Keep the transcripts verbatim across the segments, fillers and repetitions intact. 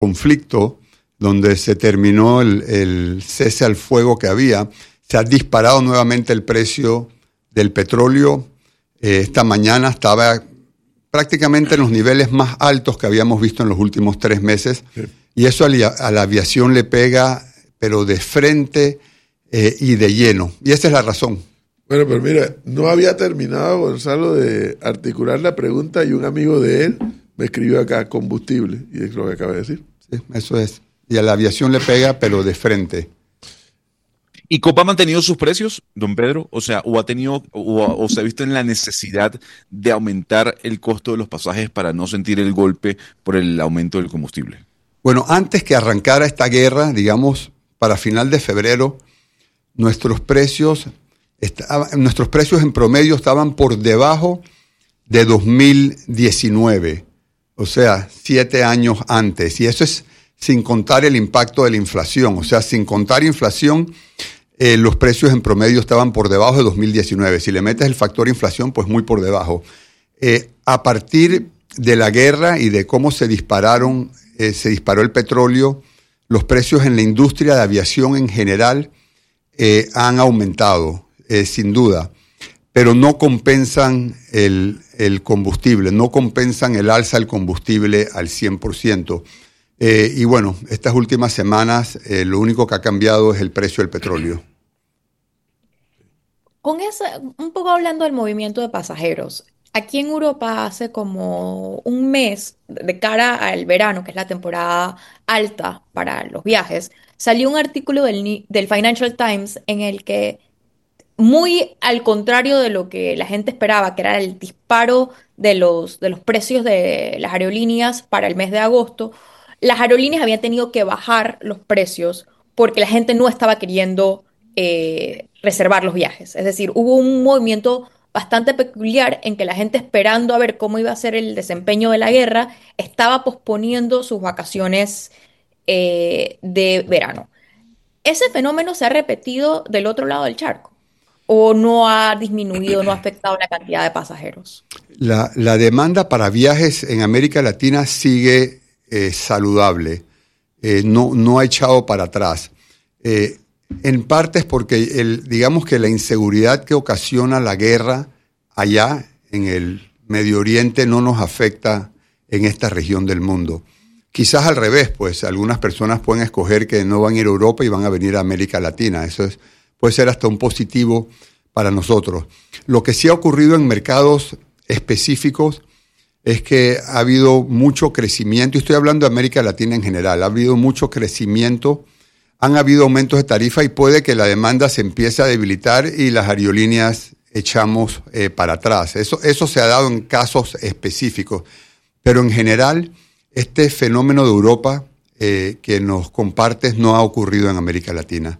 conflicto, donde se terminó el, el cese al fuego que había, se ha disparado nuevamente el precio del petróleo. Eh, esta mañana estaba prácticamente en los niveles más altos que habíamos visto en los últimos tres meses. Sí. Y eso a la, a la aviación le pega, pero de frente eh, y de lleno. Y esa es la razón. Bueno, pero mira, no había terminado, Gonzalo, de articular la pregunta y un amigo de él me escribió acá, combustible, y es lo que acaba de decir. Sí, eso es. Y a la aviación le pega, pero de frente. ¿Y Copa ha mantenido sus precios, don Pedro? O sea, ¿o ha tenido o, o se ha visto en la necesidad de aumentar el costo de los pasajes para no sentir el golpe por el aumento del combustible? Bueno, antes que arrancara esta guerra, digamos, para final de febrero, nuestros precios, estaba, nuestros precios en promedio estaban por debajo de dos mil diecinueve, o sea, siete años antes. Y eso es sin contar el impacto de la inflación, o sea, sin contar inflación, eh, los precios en promedio estaban por debajo de dos mil diecinueve. Si le metes el factor inflación, pues muy por debajo. Eh, a partir de la guerra y de cómo se dispararon, eh, se disparó el petróleo, los precios en la industria de aviación en general eh, han aumentado, eh, sin duda, pero no compensan el, el combustible, no compensan el alza del combustible al cien por ciento. Eh, y bueno, estas últimas semanas eh, lo único que ha cambiado es el precio del petróleo. Con ese, un poco hablando del movimiento de pasajeros, aquí en Europa hace como un mes, de cara al verano, que es la temporada alta para los viajes, salió un artículo del, del Financial Times en el que, muy al contrario de lo que la gente esperaba, que era el disparo de los, de los precios de las aerolíneas para el mes de agosto, las aerolíneas habían tenido que bajar los precios porque la gente no estaba queriendo eh, reservar los viajes. Es decir, hubo un movimiento bastante peculiar en que la gente, esperando a ver cómo iba a ser el desempeño de la guerra, estaba posponiendo sus vacaciones eh, de verano. ¿Ese fenómeno se ha repetido del otro lado del charco? ¿O no ha disminuido, no ha afectado la cantidad de pasajeros? La, la demanda para viajes en América Latina sigue eh, saludable, eh, no, no ha echado para atrás. Eh, en parte es porque el, digamos que la inseguridad que ocasiona la guerra allá en el Medio Oriente no nos afecta en esta región del mundo. Quizás al revés, pues algunas personas pueden escoger que no van a ir a Europa y van a venir a América Latina. Eso es, puede ser hasta un positivo para nosotros. Lo que sí ha ocurrido en mercados específicos es que ha habido mucho crecimiento, y estoy hablando de América Latina en general, ha habido mucho crecimiento, han habido aumentos de tarifa y puede que la demanda se empiece a debilitar y las aerolíneas echamos eh, para atrás. Eso, eso se ha dado en casos específicos, pero en general este fenómeno de Europa eh, que nos compartes no ha ocurrido en América Latina.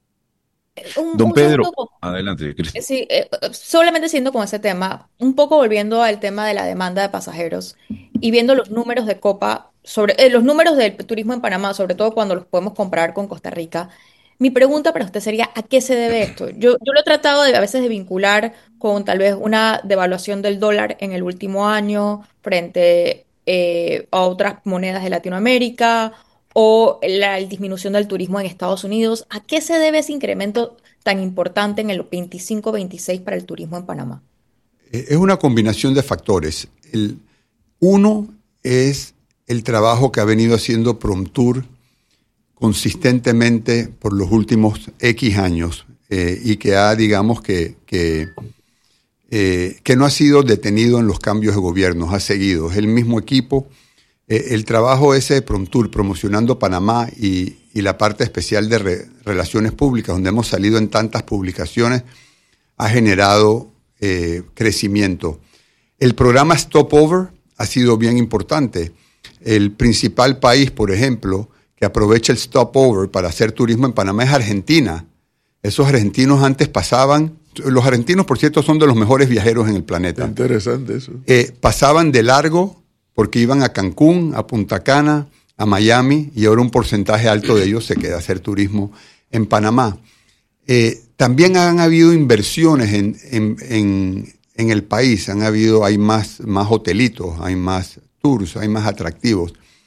Un, Don un Pedro, segundo, adelante, Cristian. sí, eh, solamente siendo con ese tema, un poco volviendo al tema de la demanda de pasajeros y viendo los números de Copa, sobre eh, los números del turismo en Panamá, sobre todo cuando los podemos comparar con Costa Rica. Mi pregunta para usted sería, ¿a qué se debe esto? Yo, yo lo he tratado de, a veces de vincular con tal vez una devaluación del dólar en el último año frente eh, a otras monedas de Latinoamérica, o la disminución del turismo en Estados Unidos. ¿A qué se debe ese incremento tan importante en el veinticinco veintiséis para el turismo en Panamá? Es una combinación de factores. El, uno es el trabajo que ha venido haciendo Promtur consistentemente por los últimos X años eh, y que ha, digamos, que, que, eh, que no ha sido detenido en los cambios de gobierno, ha seguido. Es el mismo equipo. Eh, el trabajo ese de Promtur, promocionando Panamá y, y la parte especial de re, Relaciones Públicas, donde hemos salido en tantas publicaciones, ha generado eh, crecimiento. El programa Stopover ha sido bien importante. El principal país, por ejemplo, que aprovecha el Stopover para hacer turismo en Panamá es Argentina. Esos argentinos antes pasaban, los argentinos, por cierto, son de los mejores viajeros en el planeta. Interesante eso. Eh, pasaban de largo porque iban a Cancún, a Punta Cana, a Miami, y ahora un porcentaje alto de ellos se queda a hacer turismo en Panamá. Eh, también han habido inversiones en, en, en, en el país, han habido, hay más, más hotelitos, hay más tours, hay más atractivos.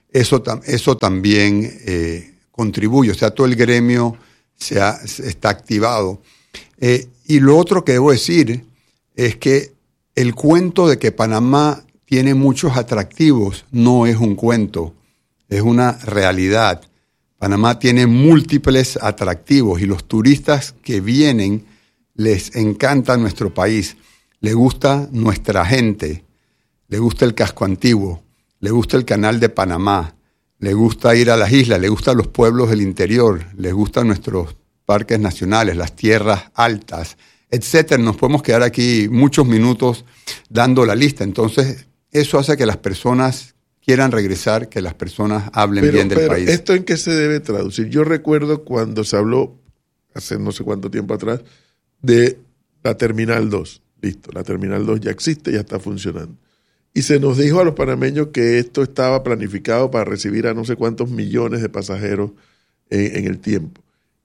eso, eso también eh, contribuye, o sea, todo el gremio se ha, está activado. Eh, y lo otro que debo decir es que el cuento de que Panamá tiene muchos atractivos no es un cuento, es una realidad. Panamá tiene múltiples atractivos y los turistas que vienen les encanta nuestro país, les gusta nuestra gente, les gusta el casco antiguo, les gusta el canal de Panamá, les gusta ir a las islas, les gustan los pueblos del interior, les gustan nuestros parques nacionales, las tierras altas, etcétera. Nos podemos quedar aquí muchos minutos dando la lista. Entonces, eso hace que las personas quieran regresar, que las personas hablen pero, bien del pero país. ¿Esto en qué se debe traducir? Yo recuerdo cuando se habló, hace no sé cuánto tiempo atrás, de la Terminal dos. Listo, la Terminal dos ya existe, ya está funcionando. Y se nos dijo a los panameños que esto estaba planificado para recibir a no sé cuántos millones de pasajeros en, en el tiempo.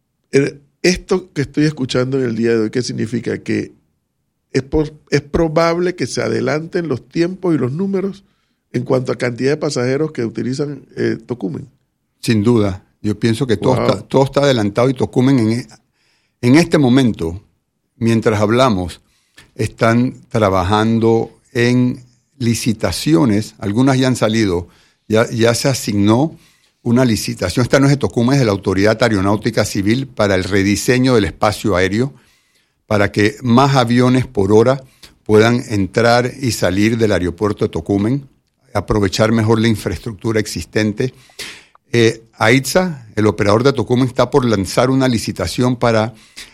Esto que estoy escuchando en el día de hoy, ¿qué significa? Que es, por, es probable que se adelanten los tiempos y los números en cuanto a cantidad de pasajeros que utilizan eh, Tocumen. Sin duda. Yo pienso que todo, Wow. está, todo está adelantado y Tocumen en, en este momento, mientras hablamos, están trabajando en licitaciones, algunas ya han salido, ya, ya se asignó una licitación, esta no es de Tocumen, es de la Autoridad Aeronáutica Civil para el rediseño del espacio aéreo, para que más aviones por hora puedan entrar y salir del aeropuerto de Tocumen, aprovechar mejor la infraestructura existente. Eh, AITSA, el operador de Tocumen, está por lanzar una licitación para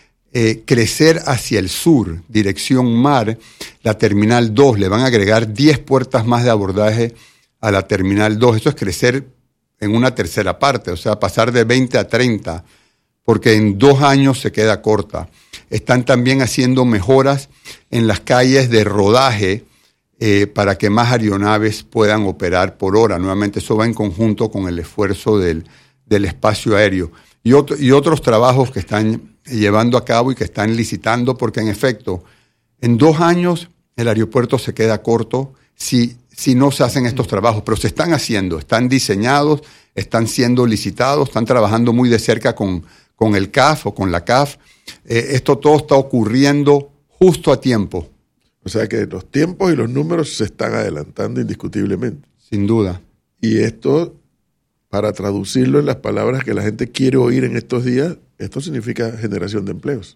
eh, crecer hacia el sur, dirección mar, la Terminal dos. Le van a agregar diez puertas más de abordaje a la Terminal dos. Eso es crecer en una tercera parte, o sea, pasar de veinte a treinta, porque en dos años se queda corta. Están también haciendo mejoras en las calles de rodaje eh, para que más aeronaves puedan operar por hora. Nuevamente, eso va en conjunto con el esfuerzo del, del espacio aéreo. Y, otro, y otros trabajos que están llevando a cabo y que están licitando, porque en efecto, en dos años el aeropuerto se queda corto si, si no se hacen estos trabajos, pero se están haciendo, están diseñados, están siendo licitados, están trabajando muy de cerca con, con el C A F o con la C A F. Eh, esto todo está ocurriendo justo a tiempo. O sea que los tiempos y los números se están adelantando indiscutiblemente. Sin duda. Y esto, para traducirlo en las palabras que la gente quiere oír en estos días, esto significa generación de empleos.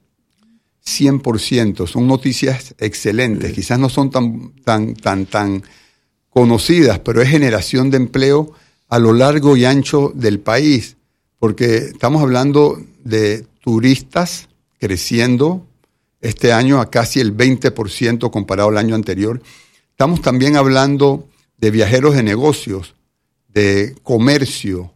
cien por ciento. Son noticias excelentes. Sí. Quizás no son tan, tan, tan, tan conocidas, pero es generación de empleo a lo largo y ancho del país. Porque estamos hablando de turistas creciendo este año a casi el veinte por ciento comparado al año anterior. Estamos también hablando de viajeros de negocios, de comercio,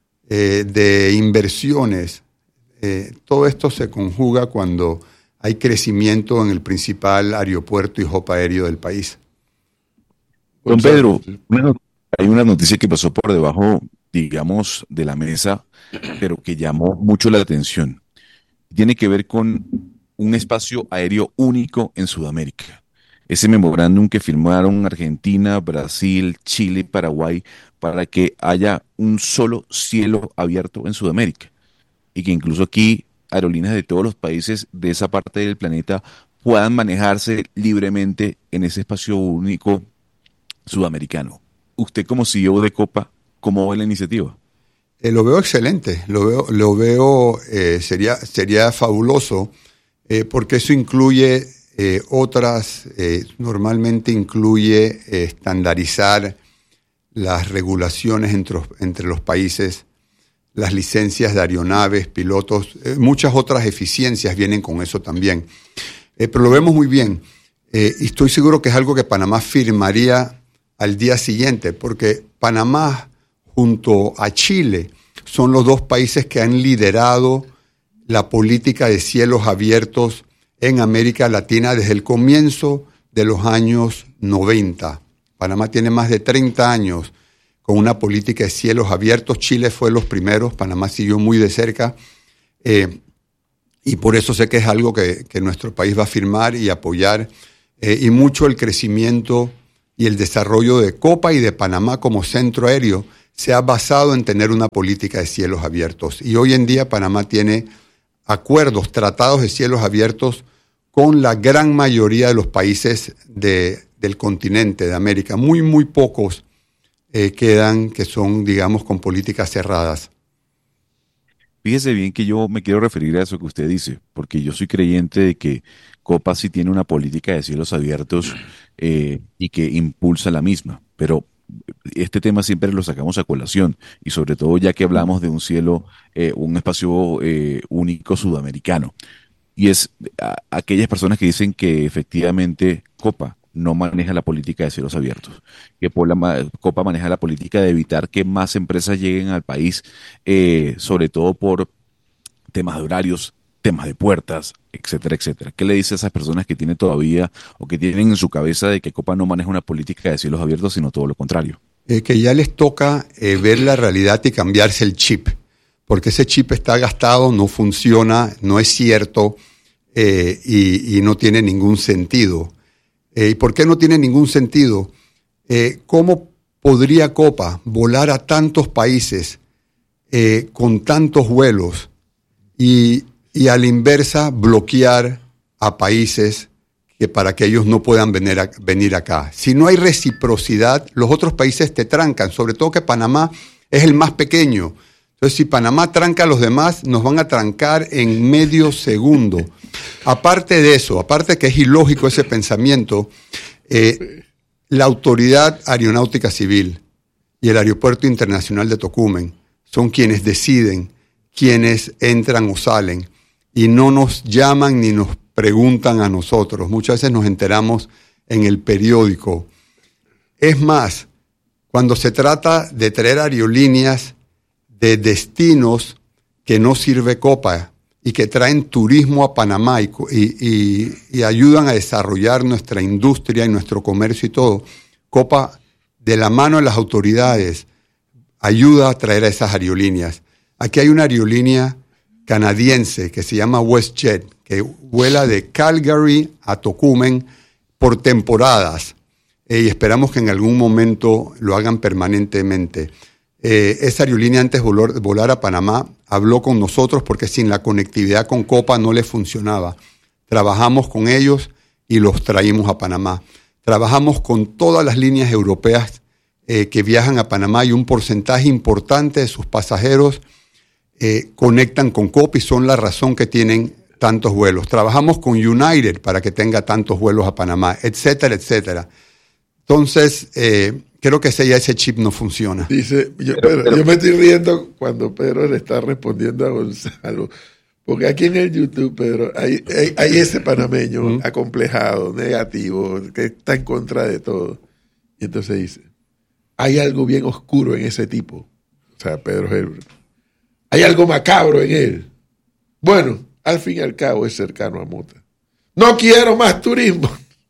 eh, de inversiones. Eh, todo esto se conjuga cuando hay crecimiento en el principal aeropuerto y hub aéreo del país. Don Pedro, una, hay una noticia que pasó por debajo, digamos, de la mesa, pero que llamó mucho la atención. Tiene que ver con un espacio aéreo único en Sudamérica. Ese memorándum que firmaron Argentina, Brasil, Chile y Paraguay para que haya un solo cielo abierto en Sudamérica. Y que incluso aquí aerolíneas de todos los países de esa parte del planeta puedan manejarse libremente en ese espacio único sudamericano. Usted como C E O de Copa, ¿cómo ve la iniciativa? Eh, lo veo excelente, lo veo, lo veo eh, sería, sería fabuloso, eh, porque eso incluye eh, otras, eh, normalmente incluye eh, estandarizar las regulaciones entre, entre los países, las licencias de aeronaves, pilotos, eh, muchas otras eficiencias vienen con eso también. Eh, pero lo vemos muy bien, eh, y estoy seguro que es algo que Panamá firmaría al día siguiente, porque Panamá junto a Chile son los dos países que han liderado la política de cielos abiertos en América Latina desde el comienzo de los años noventa. Panamá tiene más de treinta años con una política de cielos abiertos. Chile fue los primeros, Panamá siguió muy de cerca, eh, y por eso sé que es algo que, que nuestro país va a firmar y apoyar, eh, y mucho el crecimiento y el desarrollo de Copa y de Panamá como centro aéreo se ha basado en tener una política de cielos abiertos. Y hoy en día Panamá tiene acuerdos, tratados de cielos abiertos con la gran mayoría de los países de, del continente de América. Muy, muy pocos eh, quedan que son, digamos, con políticas cerradas. Fíjese bien que yo me quiero referir a eso que usted dice, porque yo soy creyente de que Copa sí tiene una política de cielos abiertos eh, y que impulsa la misma, pero este tema siempre lo sacamos a colación y sobre todo ya que hablamos de un cielo, eh, un espacio eh, único sudamericano. Y es a, aquellas personas que dicen que efectivamente Copa no maneja la política de cielos abiertos, que por la, Copa maneja la política de evitar que más empresas lleguen al país, eh, sobre todo por temas de horarios, temas de puertas, etcétera, etcétera. ¿Qué le dice a esas personas que tienen todavía o que tienen en su cabeza de que Copa no maneja una política de cielos abiertos, sino todo lo contrario? Eh, que ya les toca eh, ver la realidad y cambiarse el chip, porque ese chip está gastado, no funciona, no es cierto eh, y, y no tiene ningún sentido. Eh, ¿Y por qué no tiene ningún sentido? Eh, ¿Cómo podría Copa volar a tantos países eh, con tantos vuelos y, y a la inversa bloquear a países que para que ellos no puedan venir, a, venir acá? Si no hay reciprocidad, los otros países te trancan, sobre todo que Panamá es el más pequeño. Entonces, si Panamá tranca a los demás, nos van a trancar en medio segundo. Aparte de eso, aparte que es ilógico ese pensamiento, eh, la Autoridad Aeronáutica Civil y el Aeropuerto Internacional de Tocumen son quienes deciden quiénes entran o salen y no nos llaman ni nos preguntan a nosotros. Muchas veces nos enteramos en el periódico. Es más, cuando se trata de traer aerolíneas de destinos que no sirve Copa y que traen turismo a Panamá y, y, y ayudan a desarrollar nuestra industria y nuestro comercio y todo, Copa, de la mano de las autoridades, ayuda a traer a esas aerolíneas. Aquí hay una aerolínea canadiense que se llama WestJet, que vuela de Calgary a Tocumen por temporadas eh, y esperamos que en algún momento lo hagan permanentemente. Eh, esa aerolínea antes de volar, volar a Panamá habló con nosotros porque sin la conectividad con Copa no les funcionaba. Trabajamos con ellos y los traímos a Panamá. Trabajamos con todas las líneas europeas eh, que viajan a Panamá y un porcentaje importante de sus pasajeros eh, conectan con Copa y son la razón que tienen tantos vuelos. Trabajamos con United para que tenga tantos vuelos a Panamá, etcétera, etcétera. Entonces, eh, creo que ese, ya ese chip no funciona. Dice, yo, pero, Pedro, pero, yo me estoy riendo cuando Pedro le está respondiendo a Gonzalo, porque aquí en el YouTube, Pedro, hay, hay, hay ese panameño uh-huh. acomplejado, negativo, que está en contra de todo. Y entonces dice, hay algo bien oscuro en ese tipo, o sea, Pedro Herbert. Hay algo macabro en él. Bueno, al fin y al cabo es cercano a Mota. No quiero más turismo.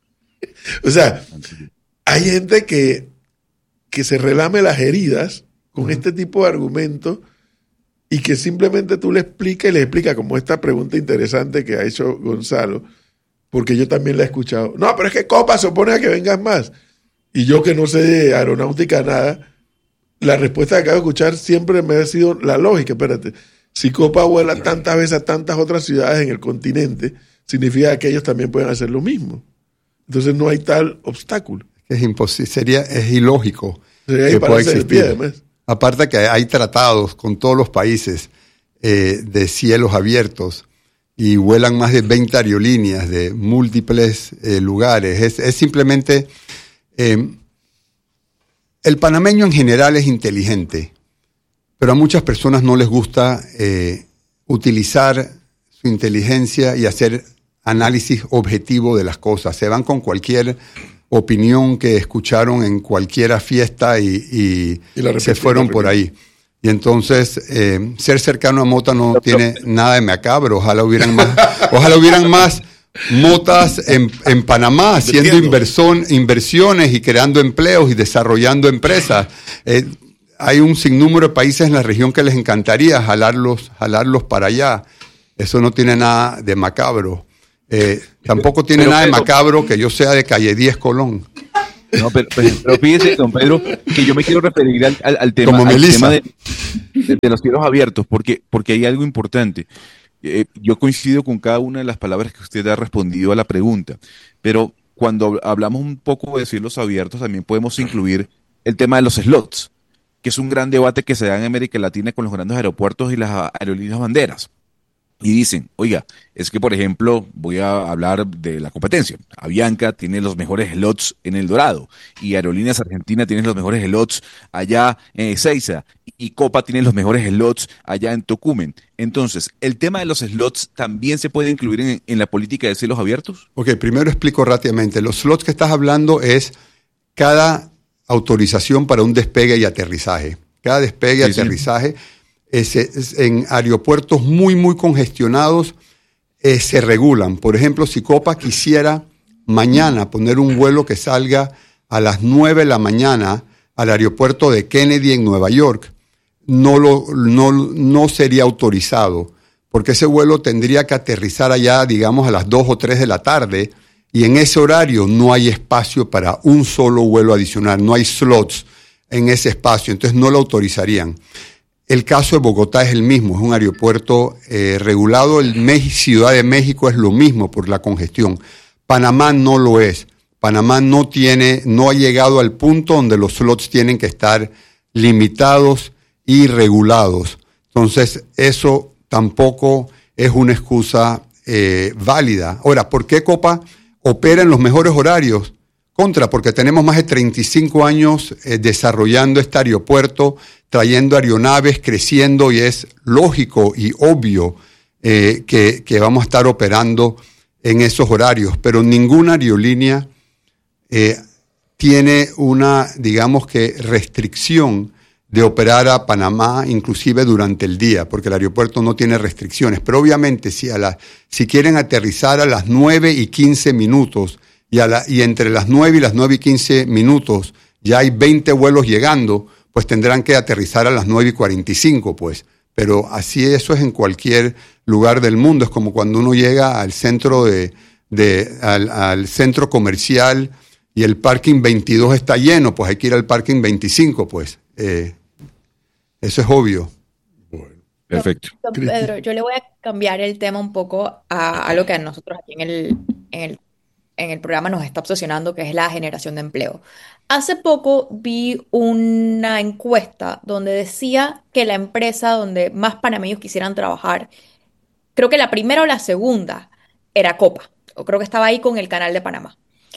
O sea, hay gente que, que se relame las heridas con uh-huh. este tipo de argumentos y que simplemente tú le explicas y le explicas como esta pregunta interesante que ha hecho Gonzalo, porque yo también la he escuchado. No, pero es que Copa se opone a que vengas más. Y yo que no sé de aeronáutica nada, la respuesta que acabo de escuchar siempre me ha sido la lógica. Espérate, si Copa vuela tantas veces a tantas otras ciudades en el continente, significa que ellos también pueden hacer lo mismo. Entonces no hay tal obstáculo. Es imposible, sería, es ilógico sería que pueda existir. Pie, además. Aparte que hay tratados con todos los países eh, de cielos abiertos y vuelan más de veinte aerolíneas de múltiples eh, lugares. Es, es simplemente... Eh, el panameño en general es inteligente, pero a muchas personas no les gusta eh, utilizar su inteligencia y hacer análisis objetivo de las cosas. Se van con cualquier opinión que escucharon en cualquier fiesta y, y, y repetí, se fueron por ahí. Y entonces, eh, ser cercano a Mota no tiene nada de macabro. Ojalá hubieran más, ojalá hubieran más motas en, en Panamá, haciendo inversión, inversiones y creando empleos y desarrollando empresas. Eh, hay un sinnúmero de países en la región que les encantaría jalarlos, jalarlos para allá. Eso no tiene nada de macabro. Eh, tampoco tiene Pero, nada de macabro que yo sea de Calle diez Colón. No, pero, pero, pero fíjese, don Pedro, que yo me quiero referir al, al, al tema, Como al Melissa. tema de, de, de los cielos abiertos, porque, porque hay algo importante. Eh, yo coincido con cada una de las palabras que usted ha respondido a la pregunta, pero cuando hablamos un poco de cielos abiertos, también podemos incluir el tema de los slots, que es un gran debate que se da en América Latina con los grandes aeropuertos y las aerolíneas banderas. Y dicen, oiga, es que por ejemplo, voy a hablar de la competencia. Avianca tiene los mejores slots en El Dorado y Aerolíneas Argentina tiene los mejores slots allá en Ezeiza y Copa tiene los mejores slots allá en Tocumen. Entonces, ¿el tema de los slots también se puede incluir en, en la política de cielos abiertos? Ok, primero explico rápidamente. Los slots que estás hablando es cada autorización para un despegue y aterrizaje. Cada despegue y Sí, sí. aterrizaje es, es en aeropuertos muy, muy congestionados eh, se regulan. Por ejemplo, si Copa quisiera mañana poner un vuelo que salga a las nueve de la mañana al aeropuerto de Kennedy en Nueva York, no, lo, no, no sería autorizado, porque ese vuelo tendría que aterrizar allá, digamos, a las dos o tres de la tarde, y en ese horario no hay espacio para un solo vuelo adicional, no hay slots en ese espacio, entonces no lo autorizarían. El caso de Bogotá es el mismo, es un aeropuerto eh, regulado. El Mex- Ciudad de México es lo mismo por la congestión. Panamá no lo es. Panamá no tiene, no ha llegado al punto donde los slots tienen que estar limitados y regulados. Entonces, eso tampoco es una excusa eh, válida. Ahora, ¿por qué Copa opera en los mejores horarios? Contra, porque tenemos más de treinta y cinco años eh, desarrollando este aeropuerto, trayendo aeronaves, creciendo, y es lógico y obvio eh, que, que vamos a estar operando en esos horarios. Pero ninguna aerolínea eh, tiene una, digamos que, restricción de operar a Panamá, inclusive durante el día, porque el aeropuerto no tiene restricciones. Pero obviamente, si, a la, si quieren aterrizar a las nueve y quince minutos, y, a la, y entre las nueve y las nueve y quince minutos ya hay veinte vuelos llegando, pues tendrán que aterrizar a las nueve y cuarenta y cinco, pues. Pero así eso es en cualquier lugar del mundo. Es como cuando uno llega al centro de, de al, al centro comercial y el parking veintidós está lleno, pues hay que ir al parking veinticinco, pues. Eh, eso es obvio. Bueno, Perfecto. Don Pedro, yo le voy a cambiar el tema un poco a, a lo que a nosotros aquí en el, en el, en el programa nos está obsesionando, que es la generación de empleo. Hace poco vi una encuesta donde decía que la empresa donde más panameños quisieran trabajar, creo que la primera o la segunda, era Copa, o creo que estaba ahí con el Canal de Panamá.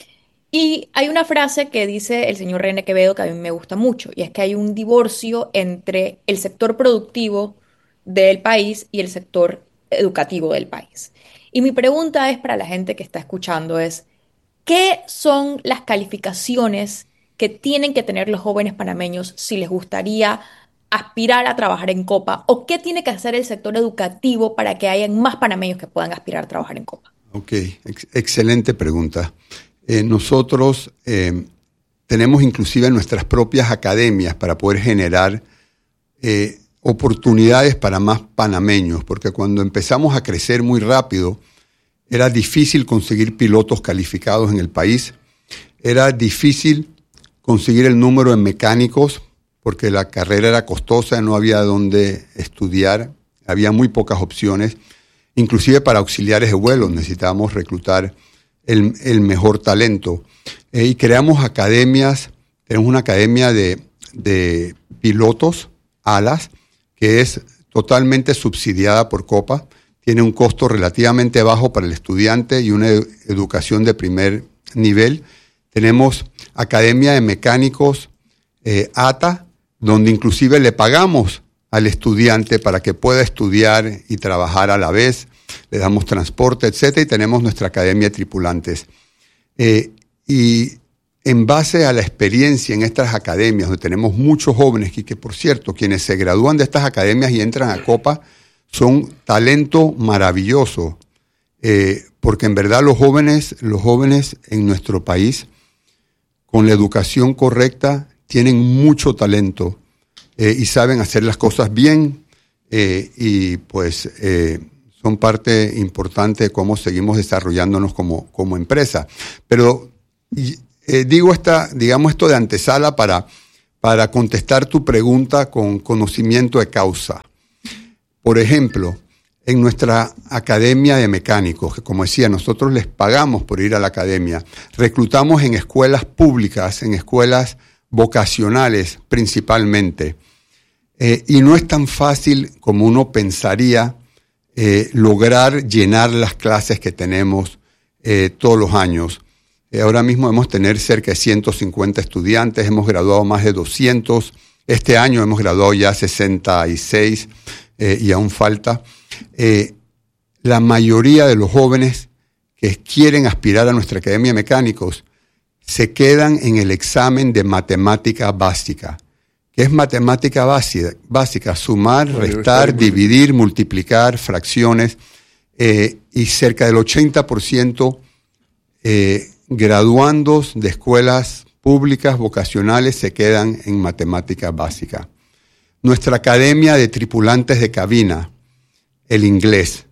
Y hay una frase que dice el señor René Quevedo que a mí me gusta mucho, y es que hay un divorcio entre el sector productivo del país y el sector educativo del país. Y mi pregunta es para la gente que está escuchando es, ¿qué son las calificaciones que tienen que tener los jóvenes panameños si les gustaría aspirar a trabajar en Copa? ¿O qué tiene que hacer el sector educativo para que haya más panameños que puedan aspirar a trabajar en Copa? Ok, ex- excelente pregunta. Eh, nosotros eh, tenemos inclusive nuestras propias academias para poder generar eh, oportunidades para más panameños, porque cuando empezamos a crecer muy rápido, era difícil conseguir pilotos calificados en el país, era difícil conseguir el número de mecánicos, porque la carrera era costosa, no había dónde estudiar, había muy pocas opciones, inclusive para auxiliares de vuelo necesitábamos reclutar el, el mejor talento. Eh, y creamos academias, tenemos una academia de, de pilotos, alas, que es totalmente subsidiada por Copa, tiene un costo relativamente bajo para el estudiante y una ed- educación de primer nivel. Tenemos academia de mecánicos eh, A T A, donde inclusive le pagamos al estudiante para que pueda estudiar y trabajar a la vez, le damos transporte, etcétera, y tenemos nuestra academia de tripulantes. Eh, y en base a la experiencia en estas academias, donde tenemos muchos jóvenes, y que por cierto, quienes se gradúan de estas academias y entran a Copa, son talento maravilloso, eh, porque en verdad los jóvenes, los jóvenes en nuestro país, con la educación correcta, tienen mucho talento eh, y saben hacer las cosas bien eh, y pues eh, son parte importante de cómo seguimos desarrollándonos como, como empresa. Pero y eh, digo esta, digamos esto de antesala para, para contestar tu pregunta con conocimiento de causa. Por ejemplo, en nuestra academia de mecánicos, que como decía, nosotros les pagamos por ir a la academia, reclutamos en escuelas públicas, en escuelas vocacionales principalmente, eh, y no es tan fácil como uno pensaría eh, lograr llenar las clases que tenemos eh, todos los años. Eh, ahora mismo debemos tener cerca de ciento cincuenta estudiantes, hemos graduado más de doscientos, este año hemos graduado ya sesenta y seis eh, y aún falta. Eh, la mayoría de los jóvenes que quieren aspirar a nuestra Academia de Mecánicos se quedan en el examen de matemática básica. ¿Qué es matemática básica? básica sumar, restar, dividir, multiplicar, fracciones, eh, y cerca del ochenta por ciento eh, graduandos de escuelas públicas vocacionales se quedan en matemática básica. Nuestra Academia de Tripulantes de Cabina, el inglés.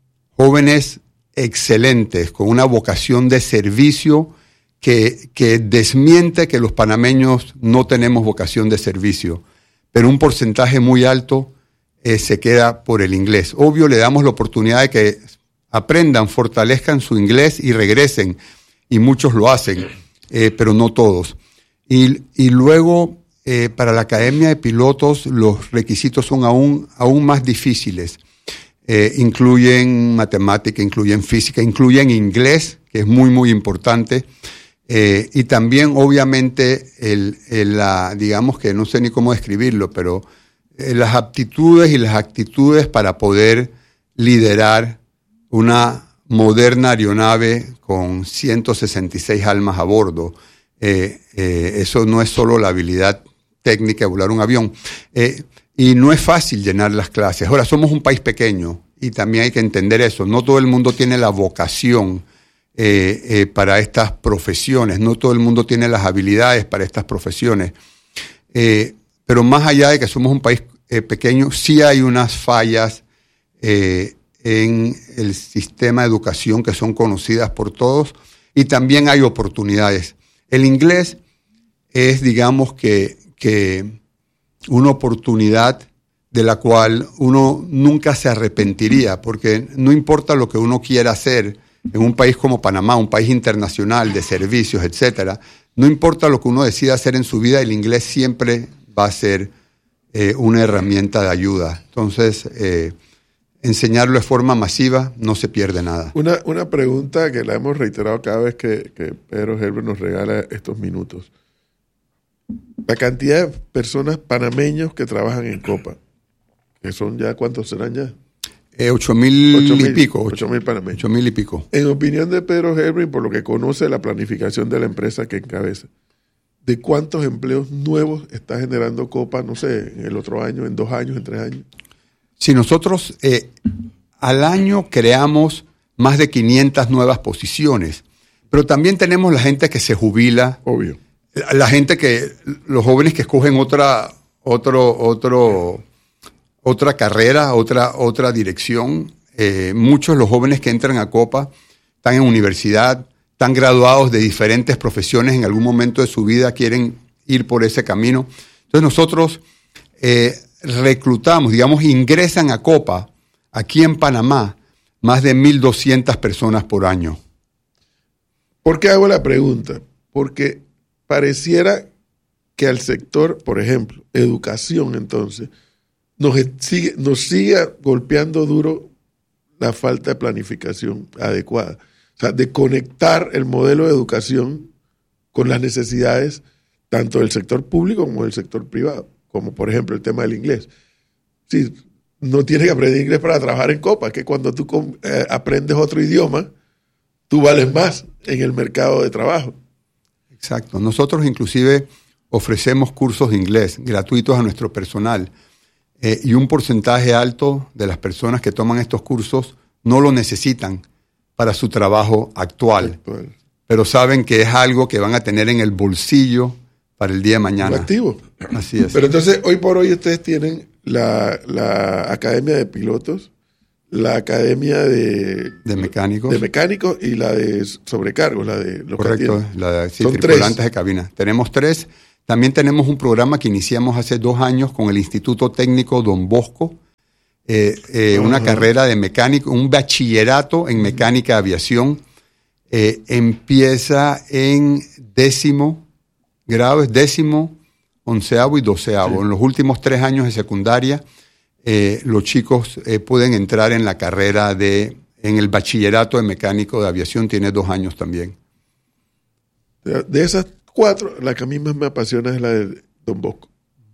Jóvenes excelentes, con una vocación de servicio que, que desmiente que los panameños no tenemos vocación de servicio, pero un porcentaje muy alto eh, se queda por el inglés. Obvio, le damos la oportunidad de que aprendan, fortalezcan su inglés y regresen, y muchos lo hacen, eh, pero no todos. Y, y luego, eh, para la Academia de Pilotos, los requisitos son aún, aún más difíciles. Eh, incluyen matemática, incluyen física, incluyen inglés, que es muy, muy importante. Eh, y también, obviamente, el, el, la, digamos que no sé ni cómo describirlo, pero eh, las aptitudes y las actitudes para poder liderar una moderna aeronave con ciento sesenta y seis almas a bordo. Eh, eh, eso no es solo la habilidad técnica de volar un avión. Eh, Y no es fácil llenar las clases. Ahora, somos un país pequeño y también hay que entender eso. No todo el mundo tiene la vocación eh, eh, para estas profesiones. No todo el mundo tiene las habilidades para estas profesiones. Eh, pero más allá de que somos un país eh, pequeño, sí hay unas fallas eh, en el sistema de educación que son conocidas por todos, y también hay oportunidades. El inglés es, digamos que... que una oportunidad de la cual uno nunca se arrepentiría, porque no importa lo que uno quiera hacer en un país como Panamá, un país internacional de servicios, etcétera, no importa lo que uno decida hacer en su vida, el inglés siempre va a ser eh, una herramienta de ayuda. Entonces, eh, enseñarlo de forma masiva no se pierde nada. Una, una pregunta que la hemos reiterado cada vez que, que Pedro Herbert nos regala estos minutos. La cantidad de personas panameños que trabajan en Copa, que son ya, ¿cuántos serán ya? Eh, ocho mil y pico. Ocho mil panameños. Ocho mil y pico. En opinión de Pedro Herbert, por lo que conoce la planificación de la empresa que encabeza, ¿de cuántos empleos nuevos está generando Copa, no sé, en el otro año, en dos años, en tres años? Si nosotros eh, al año creamos más de quinientas nuevas posiciones, pero también tenemos la gente que se jubila. Obvio. La gente que, los jóvenes que escogen otra, otro, otro, otra carrera, otra, otra dirección. Eh, muchos de los jóvenes que entran a Copa están en universidad, están graduados de diferentes profesiones, en algún momento de su vida quieren ir por ese camino. Entonces nosotros eh, reclutamos, digamos, ingresan a Copa, aquí en Panamá, más de mil doscientas personas por año. ¿Por qué hago la pregunta? Porque pareciera que al sector, por ejemplo, educación, entonces, nos sigue, nos sigue golpeando duro la falta de planificación adecuada. O sea, de conectar el modelo de educación con las necesidades tanto del sector público como del sector privado, como por ejemplo el tema del inglés. Sí, no tienes que aprender inglés para trabajar en Copa, que cuando tú eh, aprendes otro idioma, tú vales más en el mercado de trabajo. Exacto. Nosotros inclusive ofrecemos cursos de inglés gratuitos a nuestro personal eh, y un porcentaje alto de las personas que toman estos cursos no lo necesitan para su trabajo actual, actual. Pero saben que es algo que van a tener en el bolsillo para el día de mañana. Un activo. Así es. Pero entonces, hoy por hoy ustedes tienen la, la Academia de Pilotos la academia de, de mecánicos. De mecánicos y la de sobrecargos, la de los Correcto, la de sí, Son tripulantes tres. de cabina. Tenemos tres. También tenemos un programa que iniciamos hace dos años con el Instituto Técnico Don Bosco, eh, eh, una carrera de mecánico, un bachillerato en mecánica de aviación. Eh, empieza en décimo grado, es décimo, onceavo y doceavo. Sí. En los últimos tres años de secundaria, eh, los chicos eh, pueden entrar en la carrera de, en el bachillerato de mecánico de aviación, tiene dos años también. De esas cuatro, la que a mí más me apasiona es la de Don Bosco.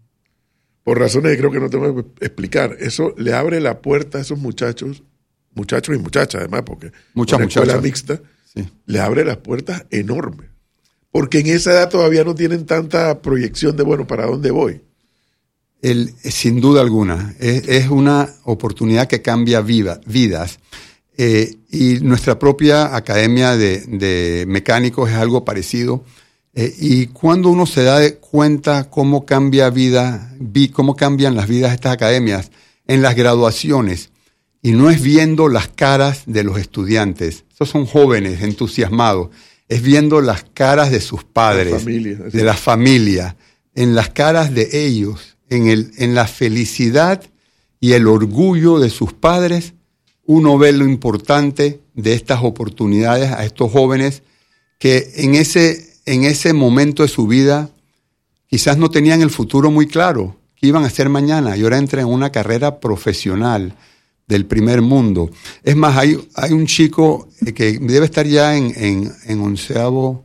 Por razones que creo que no tengo que explicar. Eso le abre la puerta a esos muchachos, muchachos y muchachas además, porque muchas una escuela muchachas mixta, sí. Le abre las puertas enormes. Porque en esa edad todavía no tienen tanta proyección de, bueno, ¿para dónde voy? El, sin duda alguna, es, es una oportunidad que cambia viva, vidas. Eh, y nuestra propia academia de, de mecánicos es algo parecido. Eh, y cuando uno se da de cuenta cómo cambia vida, vi, cómo cambian las vidas de estas academias en las graduaciones, y no es viendo las caras de los estudiantes, esos son jóvenes entusiasmados, es viendo las caras de sus padres, la familia, de la familia, en las caras de ellos, en, el, en la felicidad y el orgullo de sus padres, uno ve lo importante de estas oportunidades a estos jóvenes que en ese, en ese momento de su vida quizás no tenían el futuro muy claro, qué iban a hacer mañana, y ahora entran en una carrera profesional del primer mundo. Es más, hay, hay un chico que debe estar ya en, en, en onceavo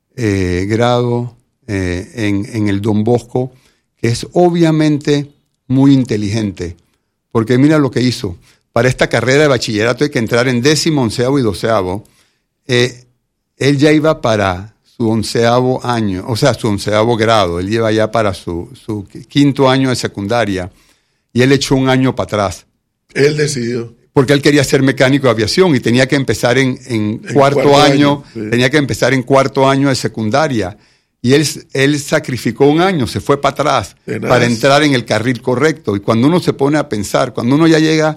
eh, grado eh, en, en el Don Bosco, que es obviamente muy inteligente, porque mira lo que hizo. Para esta carrera de bachillerato hay que entrar en décimo, onceavo y doceavo. Eh, él ya iba para su onceavo año, o sea, su onceavo grado. Él lleva ya para su, su quinto año de secundaria, y él echó un año para atrás. Él decidió. Porque él quería ser mecánico de aviación y tenía que empezar en, en, en cuarto, cuarto año, año sí. tenía que empezar en cuarto año de secundaria. Y él, él sacrificó un año, se fue para atrás para entrar en el carril correcto. Y cuando uno se pone a pensar, cuando uno ya llega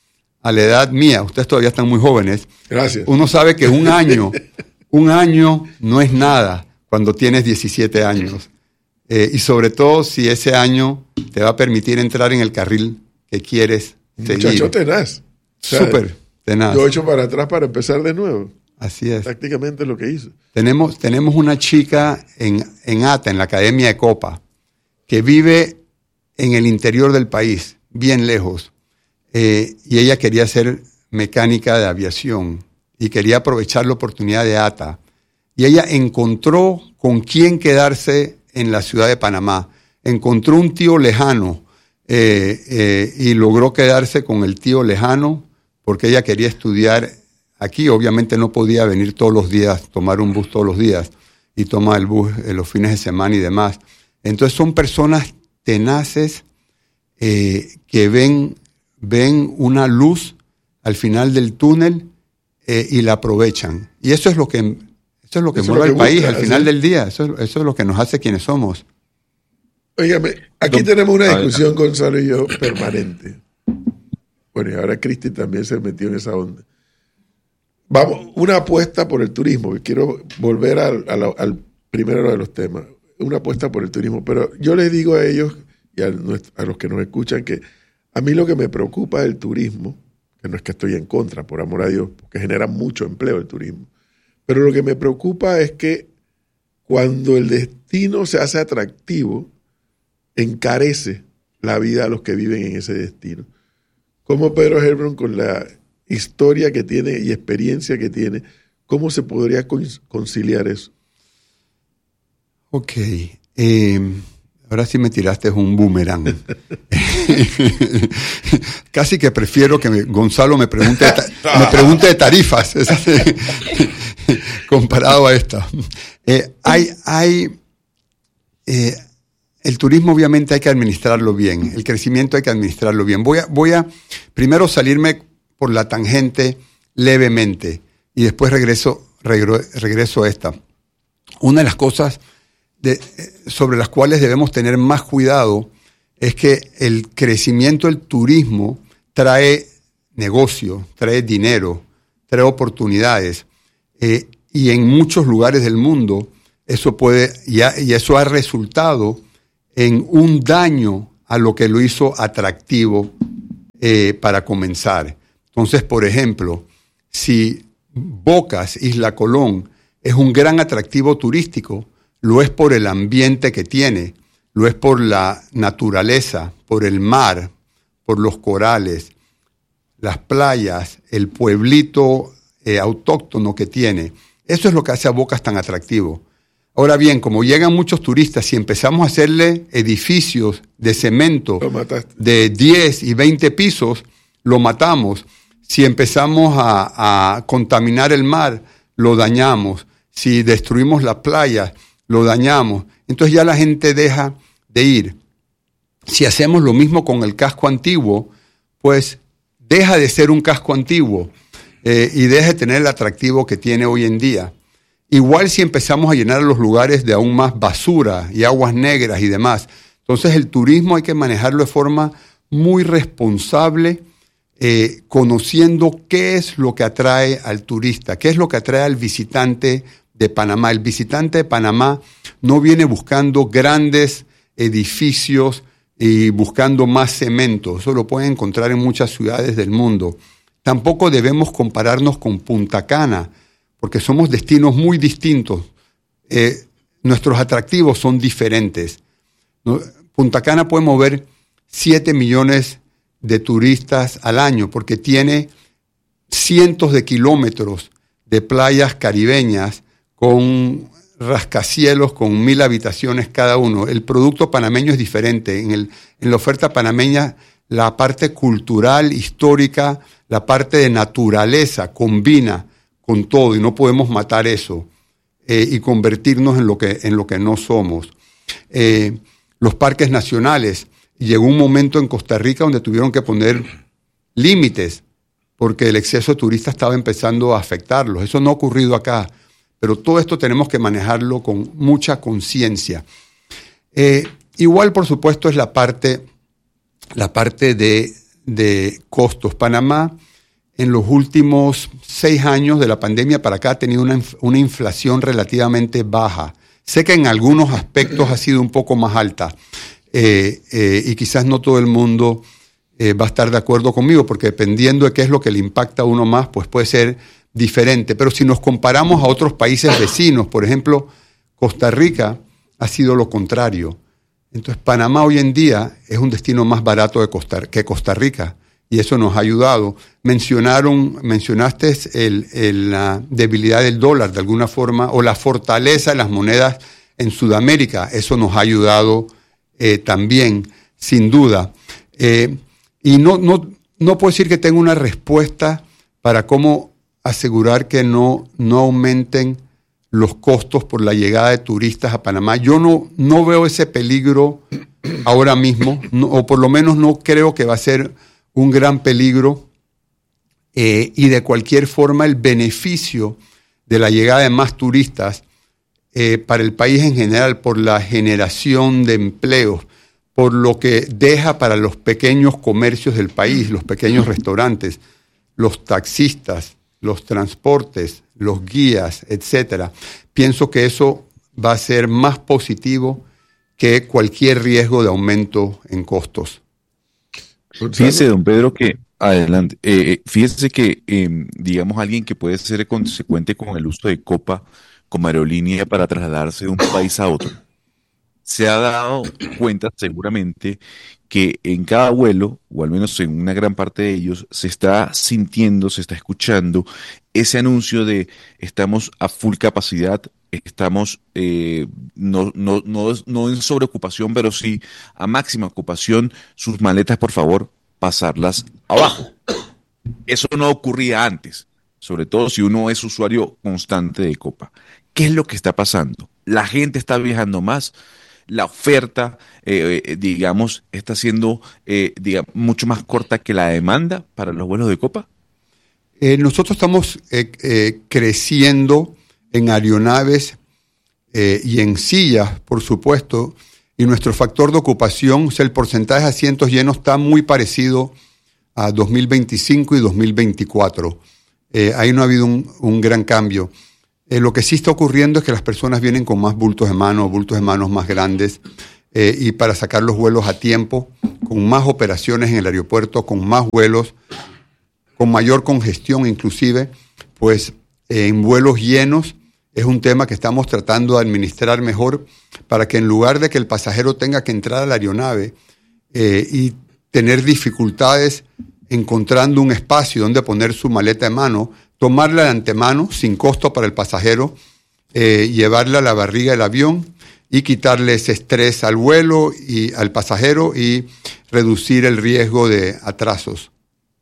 a la edad mía, ustedes todavía están muy jóvenes, gracias. Uno sabe que un año, un año no es nada cuando tienes diecisiete años. Eh, y sobre todo si ese año te va a permitir entrar en el carril que quieres seguir. Muchacho tenaz. O sea, súper tenaz. Yo echo para atrás para empezar de nuevo. Así es. Prácticamente es lo que hizo. Tenemos, tenemos una chica en, en ATA, en la Academia de Copa, que vive en el interior del país, bien lejos, eh, y ella quería ser mecánica de aviación y quería aprovechar la oportunidad de ATA. Y ella encontró con quién quedarse en la ciudad de Panamá. Encontró un tío lejano eh, eh, y logró quedarse con el tío lejano porque ella quería estudiar aquí. Obviamente no podía venir todos los días, tomar un bus todos los días, y toma el bus en los fines de semana y demás. Entonces son personas tenaces eh, que ven, ven una luz al final del túnel eh, y la aprovechan. Y eso es lo que, eso es lo que eso mueve al país al final del día. Eso, eso es lo que nos hace quienes somos. Óigame, aquí Don, tenemos una discusión, Gonzalo y yo, permanente. Bueno, y ahora Cristi también se metió en esa onda. Vamos, una apuesta por el turismo. Quiero volver al, al, al primero de los temas. Una apuesta por el turismo. Pero yo les digo a ellos y a, a los que nos escuchan que a mí lo que me preocupa del turismo, que no es que estoy en contra, por amor a Dios, porque genera mucho empleo el turismo, pero lo que me preocupa es que cuando el destino se hace atractivo, encarece la vida a los que viven en ese destino. Como Pedro Heilbron, con la historia que tiene y experiencia que tiene, ¿cómo se podría conciliar eso? Ok. Eh, ahora sí me tiraste un boomerang. Casi que prefiero que me, Gonzalo me pregunte, me pregunte de tarifas comparado a esta. Eh, hay, hay, eh, el turismo obviamente hay que administrarlo bien, el crecimiento hay que administrarlo bien. Voy a, voy a primero salirme por la tangente levemente y después regreso, regreso, regreso a esta. Una de las cosas de, sobre las cuales debemos tener más cuidado es que el crecimiento del turismo trae negocio, trae dinero, trae oportunidades. Eh, y en muchos lugares del mundo eso puede, y, ha, y eso ha resultado en un daño a lo que lo hizo atractivo eh, para comenzar. Entonces, por ejemplo, si Bocas, Isla Colón, es un gran atractivo turístico, lo es por el ambiente que tiene, lo es por la naturaleza, por el mar, por los corales, las playas, el pueblito eh, autóctono que tiene. Eso es lo que hace a Bocas tan atractivo. Ahora bien, como llegan muchos turistas y empezamos a hacerle edificios de cemento de diez y veinte pisos, lo matamos. Si empezamos a, a contaminar el mar, lo dañamos. Si destruimos las playas, lo dañamos. Entonces ya la gente deja de ir. Si hacemos lo mismo con el casco antiguo, pues deja de ser un casco antiguo eh, y deja de tener el atractivo que tiene hoy en día. Igual si empezamos a llenar los lugares de aún más basura y aguas negras y demás. Entonces el turismo hay que manejarlo de forma muy responsable, eh, conociendo qué es lo que atrae al turista, qué es lo que atrae al visitante de Panamá. El visitante de Panamá no viene buscando grandes edificios y buscando más cemento. Eso lo pueden encontrar en muchas ciudades del mundo. Tampoco debemos compararnos con Punta Cana, porque somos destinos muy distintos. Eh, nuestros atractivos son diferentes. ¿No? Punta Cana puede mover siete millones de turistas al año, porque tiene cientos de kilómetros de playas caribeñas con rascacielos con mil habitaciones cada uno. El producto panameño es diferente. En, el, en la oferta panameña, la parte cultural, histórica, la parte de naturaleza combina con todo y no podemos matar eso eh, y convertirnos en lo que, en lo que no somos. Eh, los parques nacionales, llegó un momento en Costa Rica donde tuvieron que poner límites porque el exceso de turistas estaba empezando a afectarlos. Eso no ha ocurrido acá, pero todo esto tenemos que manejarlo con mucha conciencia. Eh, igual, por supuesto, es la parte, la parte de, de costos. Panamá, en los últimos seis años de la pandemia para acá, ha tenido una, una inflación relativamente baja. Sé que en algunos aspectos ha sido un poco más alta eh, eh, y quizás no todo el mundo eh, va a estar de acuerdo conmigo, porque dependiendo de qué es lo que le impacta a uno más, pues puede ser diferente. Pero si nos comparamos a otros países vecinos, por ejemplo, Costa Rica ha sido lo contrario. Entonces, Panamá hoy en día es un destino más barato de Costa, que Costa Rica. Y eso nos ha ayudado. Mencionaron, mencionaste el, el, la debilidad del dólar de alguna forma, o la fortaleza de las monedas en Sudamérica. Eso nos ha ayudado eh, también, sin duda. Eh, y no, no, no puedo decir que tenga una respuesta para cómo asegurar que no, no aumenten los costos por la llegada de turistas a Panamá. Yo no, no veo ese peligro ahora mismo, no, o por lo menos no creo que va a ser un gran peligro, eh, y de cualquier forma el beneficio de la llegada de más turistas eh, para el país en general, por la generación de empleos, por lo que deja para los pequeños comercios del país, los pequeños restaurantes, los taxistas, los transportes, los guías, etcétera. Pienso que eso va a ser más positivo que cualquier riesgo de aumento en costos. Fíjese, don Pedro, que adelante. Eh, fíjese que, eh, digamos, alguien que puede ser consecuente con el uso de Copa como aerolínea para trasladarse de un país a otro, se ha dado cuenta seguramente que en cada vuelo, o al menos en una gran parte de ellos, se está sintiendo, se está escuchando ese anuncio de estamos a full capacidad, estamos eh, no, no, no, no en sobreocupación, pero sí a máxima ocupación, sus maletas, por favor, pasarlas abajo. Eso no ocurría antes, sobre todo si uno es usuario constante de Copa. ¿Qué es lo que está pasando? La gente está viajando más, la oferta, eh, eh, digamos, está siendo eh, digamos, mucho más corta que la demanda para los vuelos de Copa. Eh, nosotros estamos eh, eh, creciendo en aeronaves eh, y en sillas, por supuesto, y nuestro factor de ocupación, o sea, el porcentaje de asientos llenos está muy parecido a a dos mil veinticinco y dos mil veinticuatro. Eh, ahí no ha habido un, un gran cambio. Eh, lo que sí está ocurriendo es que las personas vienen con más bultos de mano, bultos de manos más grandes, eh, y para sacar los vuelos a tiempo, con más operaciones en el aeropuerto, con más vuelos, con mayor congestión inclusive, pues eh, en vuelos llenos es un tema que estamos tratando de administrar mejor para que en lugar de que el pasajero tenga que entrar a la aeronave eh, y tener dificultades encontrando un espacio donde poner su maleta de mano, tomarla de antemano sin costo para el pasajero, eh, llevarla a la barriga del avión y quitarle ese estrés al vuelo y al pasajero y reducir el riesgo de atrasos.